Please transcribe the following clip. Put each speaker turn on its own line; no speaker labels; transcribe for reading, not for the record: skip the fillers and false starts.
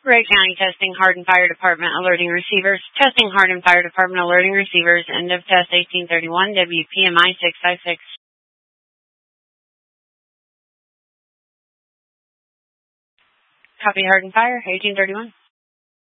Wright County testing Hardin Fire Department alerting receivers. Testing Hardin Fire Department alerting receivers. End of test 1831 WPMI 656. Copy Hardin Fire 1831.